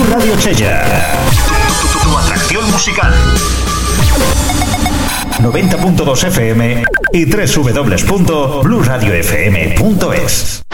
Radio Chella. Tu atracción musical. 90.2 FM y www.bluesradiofm.es.